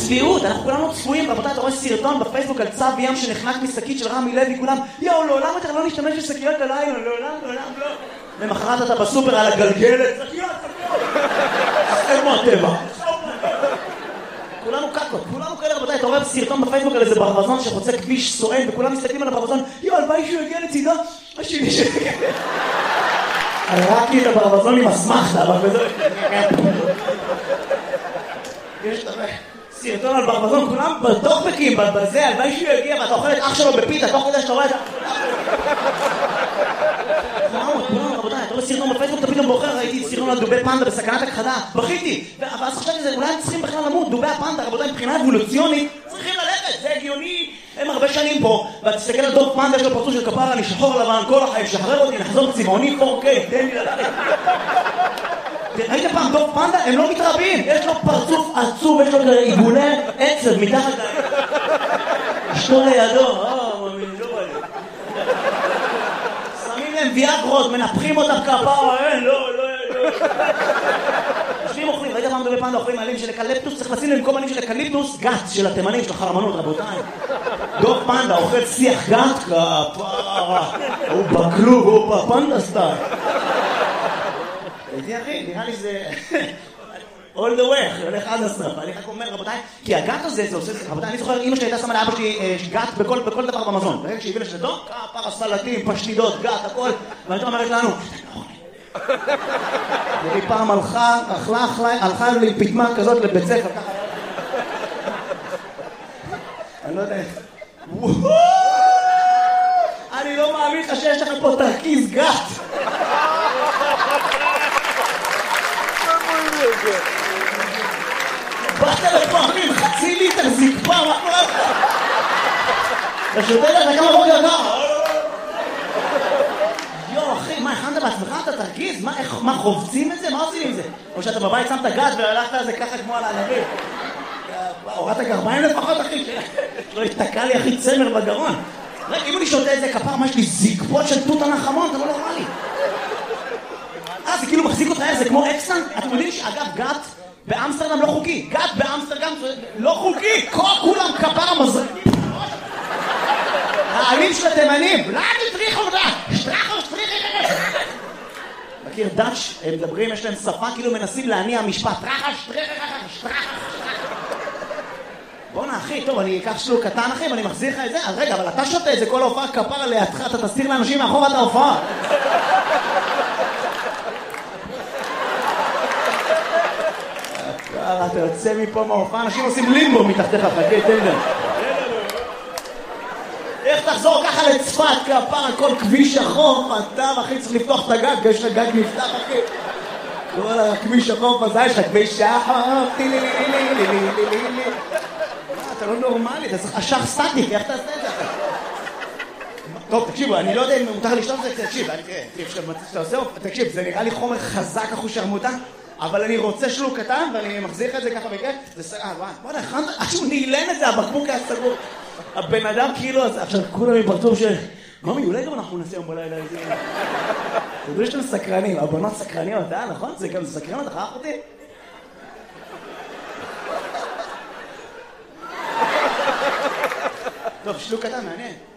צביעות, אנחנו כולנו צפויים, רבותיי, אתה רואה סרטון בפייסבוק על צו ים שנחנק משקית של רמי לוי, כולם, יאו, לעולם יותר לא נשתמש בשקיות הלילה, לעולם לא. למחרת אתה בסופר על הגלגלת, שקיות. איפה הטבע? כולנו קקות, כולנו כאלה, רבותיי, אתה רואה סרטון בפייסבוק על איזה ברווזון שחוצה כביש סואן, וכולם מסתכלים על הברווזון, יאו, הלוואי שהוא יגיע לצידו, השני שקל. הראקתי את הברווזון עם אסמכתה, אבל בזה... יש סרטון על ברווזון, כולם בטוקבקים, בזה, הלוואי שהוא יגיע, ואתה אוכל את אח שלו בפיתה, תוך כדי שאתה רואה את זה. כולם, רבותיי, אתה רואה סרטון בפייסבוק, אתה פתאום בוחר, ראיתי סרטון על דובי פנדה בסכנת הכחדה, בכיתי, ואז חשבתי שזה, אולי הם צריכים בכלל למות, דובי הפנדה, רבותיי, מבחינה אבולוציונית, צריכים ללכת, זה הגיוני, הם הרבה שנים פה, ואתה תסתכל על דוב פנדה, יש לו פרצוף של כפרה, אני שחור לבן, כל החיים, שחרר אותי, נחזור צבעוני 4K, תן לי ללכת. ראית פעם דוב פנדה? הם לא מתרבים, יש לו פרצוף עצוב, יש לו עיגולי עצב מתחת אשתו לידו, לא בא לי. שמים להם ויאגרות, מנפחים אותם כפרה, לא. יושבים אוכלים, ראית פעם דובי פנדה אוכלים עלים של אקליפטוס, צריך לשים להם כל עלים של אקליפטוס, גת של התימנים, של החרמנות, רבותיי. דוב פנדה אוכל שיח גת, כפרה, הוא בכלוב, הוא בפנדה סטייל. הייתי אחי, נראה לי זה... all the way, הולך עד הסוף. אני רק אומר, רבותיי, כי הגת הזה, זה עושה... רבותיי, אני זוכר, אמא שלי הייתה שמה לאבא שלי גת בכל דבר במזון. ברגע שהיא הביאה לשתו, כפרה, סלטים, פשטידות, גת, הכל. ואני אומרת לנו, והיא פעם הלכה לי פתמה כזאת לבית ספר, ככה. אני לא יודע איך. אני לא מאמין לך שיש לך פה תרכיז גת. באת לפעמים, חצי ליטר זקפה, מה קורה לך? אתה שותה לך כמה בוקר ככה? יו, אחי, מה, הכנת בעצמך? אתה תרגיז? מה, חובצים את זה? מה עושים עם זה? או שאתה בבית שמת גת והלכת על זה ככה כמו על הענבים? הורדת גרביים לפחות, אחי? לא התתקע לי, אחי, צמר בגרון. רגע, אם אני שותה את זה כפר, מה יש לי זקפות של תות הנחמון? אתה לא נורמלי. זה כאילו מחזיק אותך, זה כמו אקסטן? אתם יודעים שאגב, גת באמסטרדם לא חוקי. גת באמסטרדם לא חוקי. כולם כפר המזרקים. העלים של התימנים. לא, תטריחו אותה. שטרחו. מכיר דאץ', הם מדברים, יש להם שפה, כאילו מנסים להניע משפט. שטרחו. בוא'נה אחי, טוב, אני אקח שלוק קטן אחי, ואני מחזיר לך את זה. אז רגע, אבל אתה שותה את זה כל ההופעה כפר לידך, אתה תסתיר לאנשים מאחור את ההופעה. אתה יוצא מפה מההופעה, אנשים עושים לימבו מתחתיך, חכה, תן לי. איך תחזור ככה לצפת, כפר, כל כביש החוף, אתה אחי צריך לפתוח את הגג, יש לך גג נפתח אחי. כל הכביש החוף הזה, יש לך כביש החוף, אתה לא נורמלי, אתה צריך אשך סטטיק, איך תעשה את זה? טוב, תקשיבו, אני לא יודע אם מותר לשתות את זה, תקשיב, זה נראה לי חומר חזק אחו שרמוטה, אבל אני רוצה שלוק קטן, ואני מחזיר לך את זה ככה בכיף, זה סגר, בוא'נה, עכשיו הוא נעלן את זה, הבקבוק היה סגור. הבן אדם כאילו, עכשיו כולם מפרצוף של... ממי, אולי גם אנחנו נעשה יום בלילה איזה... תדעו שאתם סקרנים, הבנות סקרניות, נכון? זה גם סקרן אותך, אחותי? טוב, שלוק קטן, מעניין.